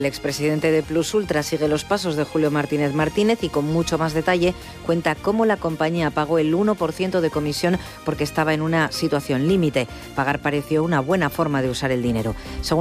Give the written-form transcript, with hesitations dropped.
El expresidente de Plus Ultra sigue los pasos de Julio Martínez Martínez y con mucho más detalle cuenta cómo la compañía pagó el 1% de comisión porque estaba en una situación límite. Pagar pareció una buena forma de usar el dinero. Según